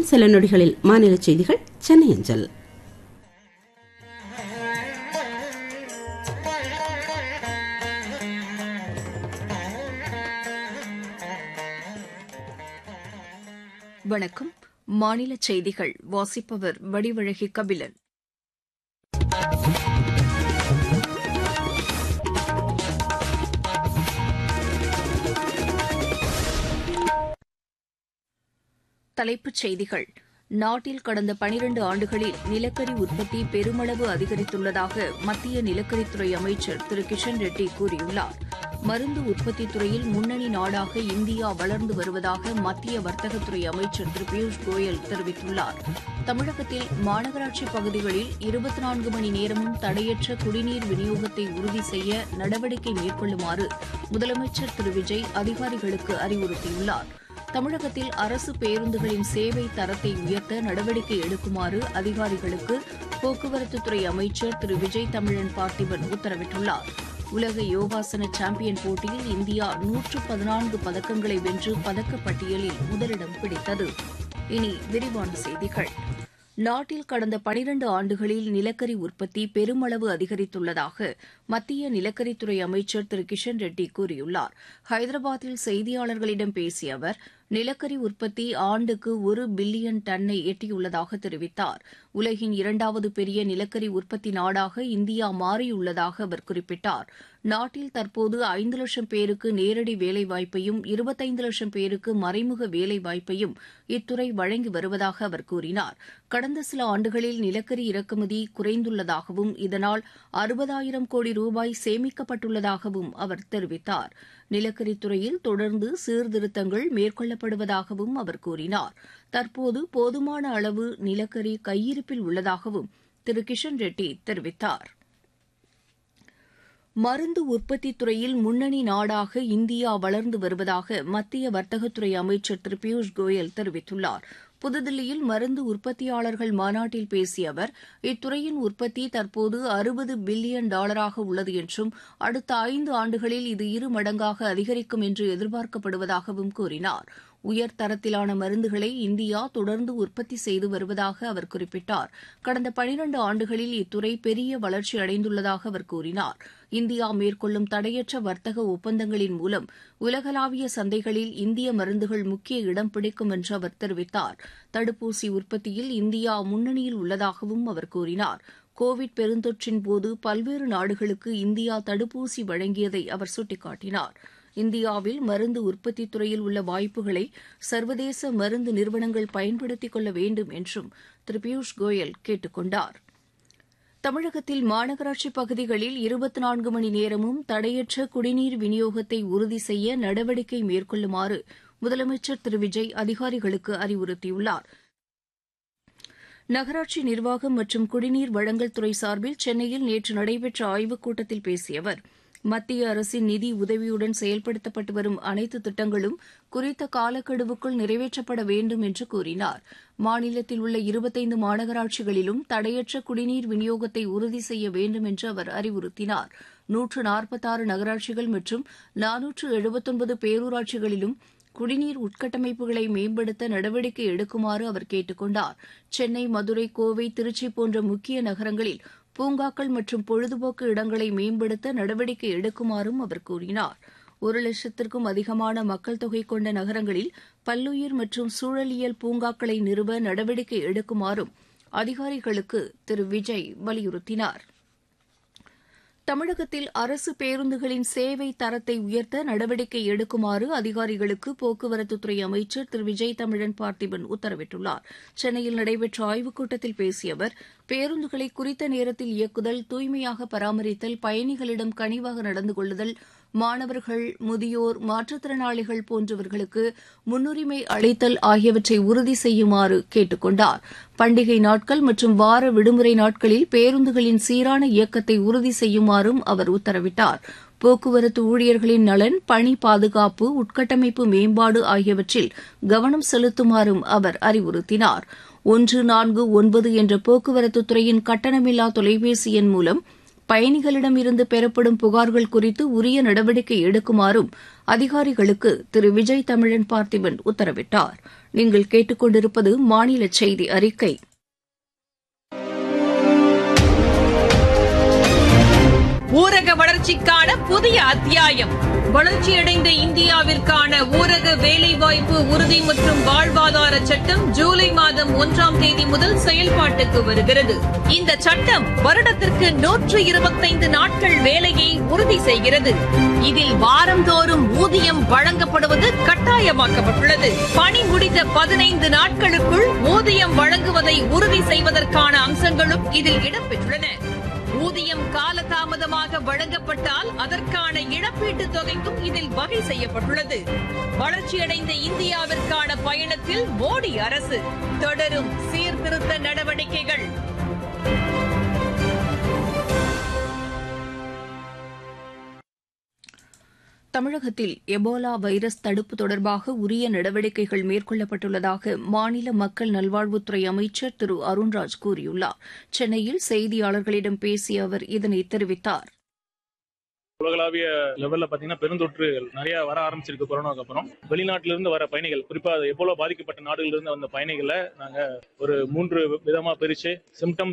இன்னும் சில நொடிகளில் மாநில செய்திகள் சென்னை அஞ்சல். வணக்கம். மாநில செய்திகள் வாசிப்பவர் வடிவழகி கபிலன். தலைப்புச் செய்திகள். நாட்டில் கடந்த 12 ஆண்டுகளில் நிலக்கரி உற்பத்தி பெருமளவு அதிகரித்துள்ளதாக மத்திய நிலக்கரித்துறை அமைச்சர் திரு கிஷன் ரெட்டி கூறியுள்ளார். மருந்து உற்பத்தித் துறையில் முன்னணி நாடாக இந்தியா வளர்ந்து வருவதாக மத்திய வர்த்தகத்துறை அமைச்சர் திரு பியூஷ் கோயல் தெரிவித்துள்ளார். தமிழகத்தில் மாநகராட்சி பகுதிகளில் 24 மணி நேரமும் தடையற்ற குடிநீர் விநியோகத்தை உறுதி செய்ய நடவடிக்கை மேற்கொள்ளுமாறு முதலமைச்சர் திரு விஜய் அதிகாரிகளுக்கு அறிவுறுத்தியுள்ளார். தமிழகத்தில் அரசு பேருந்துகளின் சேவை தரத்தை உயர்த்த நடவடிக்கை எடுக்குமாறு அதிகாரிகளுக்கு போக்குவரத்துத்துறை அமைச்சர் திரு விஜய் தமிழன் பார்த்திபன் உத்தரவிட்டுள்ளார். உலக யோகாசன சாம்பியன் போட்டியில் இந்தியா 114 பதக்கங்களை வென்று பதக்கப்பட்டியலில் முதலிடம் பிடித்தது. இனி விரிவான செய்திகள். நாட்டில் கடந்த 12 ஆண்டுகளில் நிலக்கரி உற்பத்தி பெருமளவு அதிகரித்துள்ளதாக மத்திய நிலக்கரித்துறை அமைச்சர் திரு கிஷன் ரெட்டி கூறியுள்ளார். ஹைதராபாத்தில் செய்தியாளர்களிடம் பேசிய அவர், நிலக்கரி உற்பத்தி ஆண்டுக்கு 1 பில்லியன் டன்னை எட்டியுள்ளதாக தெரிவித்தார். உலகின் 2வது பெரிய நிலக்கரி உற்பத்தி நாடாக இந்தியா மாறியுள்ளதாக அவர் குறிப்பிட்டார். நாட்டில் தற்போது 5 லட்சம் பேருக்கு நேரடி வேலைவாய்ப்பையும் 25 லட்சம் பேருக்கு மறைமுக வேலைவாய்ப்பையும் இத்துறை வழங்கி வருவதாக அவர் கூறினார். கடந்த சில ஆண்டுகளில் நிலக்கரி இறக்குமதி குறைந்துள்ளதாகவும் இதனால் 60,000 கோடி ரூபாய் சேமிக்கப்பட்டுள்ளதாகவும் அவர் தெரிவித்தார். நிலக்கரித்துறையில் தொடர்ந்து சீர்திருத்தங்கள் மேற்கொள்ளப்படுவதாகவும் அவர் கூறினார். தற்போது போதுமான அளவு நிலக்கரி கையிருப்பில் உள்ளதாகவும் திரு கிஷன் ரெட்டி தெரிவித்தார். மருந்து உற்பத்தித் துறையில் முன்னணி நாடாக இந்தியா வளர்ந்து வருவதாக மத்திய வர்த்தகத்துறை அமைச்சர் திரு பியூஷ் கோயல் தெரிவித்துள்ளார். புதுதில்லியில் மருந்து உற்பத்தியாளர்கள் மாநாட்டில் பேசிய அவர், இத்துறையின் உற்பத்தி தற்போது $60 பில்லியன் உள்ளது என்றும் அடுத்த 5 ஆண்டுகளில் இது 2 மடங்காக அதிகரிக்கும் என்று எதிர்பார்க்கப்படுவதாகவும் கூறினார். உயர்தரத்திலான மருந்துகளை இந்தியா தொடர்ந்து உற்பத்தி செய்து வருவதாக அவர் குறிப்பிட்டார். கடந்த 12 ஆண்டுகளில் இத்துறை பெரிய வளர்ச்சி அடைந்துள்ளதாக அவர் கூறினார். இந்தியா மேற்கொள்ளும் தடையற்ற வர்த்தக ஒப்பந்தங்களின் மூலம் உலகளாவிய சந்தைகளில் இந்திய மருந்துகள் முக்கிய இடம் பிடிக்கும் என்று அவர் தெரிவித்தார். தடுப்பூசி உற்பத்தியில் இந்தியா முன்னணியில் உள்ளதாகவும் அவர் கூறினார். கோவிட் பெருந்தொற்றின் போது பல்வேறு நாடுகளுக்கு இந்தியா தடுப்பூசி வழங்கியதை அவர் சுட்டிக்காட்டினார். இந்தியாவில் மருந்து உற்பத்தித் துறையில் உள்ள வாய்ப்புகளை சர்வதேச மருந்து நிறுவனங்கள் பயன்படுத்திக் கொள்ள வேண்டும் என்றும் திரு பியூஷ் கோயல் கேட்டுக் கொண்டார். தமிழகத்தில் மாநகராட்சி பகுதிகளில் 24 மணி நேரமும் தடையற்ற குடிநீர் விநியோகத்தை உறுதி செய்ய நடவடிக்கை மேற்கொள்ளுமாறு முதலமைச்சர் திரு விஜய் அதிகாரிகளுக்கு அறிவுறுத்தியுள்ளார். நகராட்சி நிர்வாகம் மற்றும் குடிநீர் வழங்கல் துறை சார்பில் சென்னையில் நேற்று நடைபெற்ற ஆய்வுக் கூட்டத்தில் பேசிய அவர், மத்திய அரசின் நிதி உதவியுடன் செயல்படுத்தப்பட்டு வரும் அனைத்து திட்டங்களும் குறித்த காலக்கெடுவுக்குள் நிறைவேற்றப்பட வேண்டும் என்று கூறினார். மாநிலத்தில் உள்ள 25 மாநகராட்சிகளிலும் தடையற்ற குடிநீர் விநியோகத்தை உறுதி செய்ய வேண்டும் என்று அவர் அறிவுறுத்தினார். 146 நகராட்சிகள் மற்றும் 479 பேரூராட்சிகளிலும் குடிநீர் உட்கட்டமைப்புகளை மேம்படுத்த நடவடிக்கை எடுக்குமாறு அவர் கேட்டுக் கொண்டார். சென்னை, மதுரை, கோவை, திருச்சி போன்ற முக்கிய நகரங்களில் பூங்காக்கள் மற்றும் பொழுதுபோக்கு இடங்களை மேம்படுத்த நடவடிக்கை எடுக்குமாறும் அவர் கூறினார். 1 லட்சத்திற்கும் அதிகமான மக்கள் தொகை கொண்ட நகரங்களில் பல்லுயிர் மற்றும் சூழலியல் பூங்காக்களை நிறுவ நடவடிக்கை எடுக்குமாறும் அதிகாரிகளுக்கு திரு விஜய் வலியுறுத்தினார். தமிழகத்தில் அரசு பேருந்துகளின் சேவை தரத்தை உயர்த்த நடவடிக்கை எடுக்குமாறு அதிகாரிகளுக்கு போக்குவரத்துத்துறை அமைச்சர் திரு விஜய் தமிழன் பார்த்திபன் உத்தரவிட்டுள்ளார். சென்னையில் நடைபெற்ற ஆய்வுக் கூட்டத்தில் பேசிய அவர், பேருந்துகளை குறித்த நேரத்தில் இயக்குதல், தூய்மையாக பராமரித்தல், பயணிகளிடம் கனிவாக நடந்து கொள்ளுதல், மாணவர்கள், முதியோர், மாற்றுத்திறனாளிகள் போன்றவர்களுக்கு முன்னுரிமை அளித்தல் ஆகியவற்றை உறுதி செய்யுமாறு கேட்டுக் கொண்டார். பண்டிகை நாட்கள் மற்றும் வார விடுமுறை நாட்களில் பேருந்துகளின் சீரான இயக்கத்தை உறுதி செய்யுமாறும் அவர் உத்தரவிட்டார். போக்குவரத்து ஊழியர்களின் நலன், பணி பாதுகாப்பு, உட்கட்டமைப்பு மேம்பாடு ஆகியவற்றில் கவனம் செலுத்துமாறும் அவர் அறிவுறுத்தினார். 149 என்ற போக்குவரத்துத்துறையின் கட்டணமில்லா தொலைபேசி எண் மூலம் பயணிகளிடமிருந்து பெறப்படும் புகார்கள் குறித்து உரிய நடவடிக்கை எடுக்குமாறும் அதிகாரிகளுக்கு திரு விஜய் தமிழன் பார்த்திபன் உத்தரவிட்டார். நீங்கள் கேட்டுக்கொண்டிருப்பது மாநில செய்தி அறிக்கை. ஊரக வளர்ச்சிக்கான புதிய அத்தியாயம். வளர்ச்சியடைந்த இந்தியாவிற்கான ஊரக வேலைவாய்ப்பு உறுதி மற்றும் வாழ்வாதார சட்டம் ஜூலை மாதம் 1ஆம் தேதி முதல் செயல்பாட்டுக்கு வருகிறது. இந்த சட்டம் வருடத்திற்கு 125 நாட்கள் வேலையை உறுதி செய்கிறது. இதில் வாரந்தோறும் ஊதியம் வழங்கப்படுவது கட்டாயமாக்கப்பட்டுள்ளது. பணி முடிந்த 15 நாட்களுக்குள் ஊதியம் வழங்குவதை உறுதி செய்வதற்கான அம்சங்களும் இதில் இடம்பெற்றுள்ளன. ஊதியம் காலதாமதமாக வழங்கப்பட்டால் அதற்கான இழப்பீட்டுத் தொகைக்கும் இதில் வகை செய்யப்பட்டுள்ளது. வளர்ச்சியடைந்த இந்தியாவிற்கான பயணத்தில் மோடி அரசு தொடரும் சீர்திருத்த நடவடிக்கைகள். தமிழகத்தில் எபோலா வைரஸ் தடுப்பு தொடர்பாக உரிய நடவடிக்கைகள் மேற்கொள்ளப்பட்டுள்ளதாக மாநில மக்கள் நல்வாழ்வுத்துறை அமைச்சர் திரு அருண்ராஜ் கூறியுள்ளார். சென்னையில் செய்தியாளர்களிடம் பேசிய அவர் இதனை தெரிவித்தார். உலகளாவிய லெவல்ல பாத்தீங்கன்னா பெருந்தொற்று நிறைய வர ஆரம்பிச்சிருக்கு. கொரோனாக்கு அப்புறம் வெளிநாட்டிலிருந்து வர பயணிகள், குறிப்பா எபோலா பாதிக்கப்பட்ட நாடுகளிலிருந்து வந்த பயணிகளை நாங்க ஒரு 3 விதமா பிரிச்சு சிம்டம்